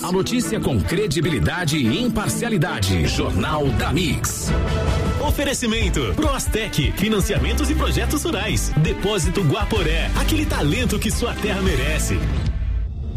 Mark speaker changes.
Speaker 1: A notícia com credibilidade e imparcialidade. Jornal da Mix.
Speaker 2: Oferecimento Proastec, financiamentos e projetos rurais. Depósito Guaporé, aquele talento que sua terra merece.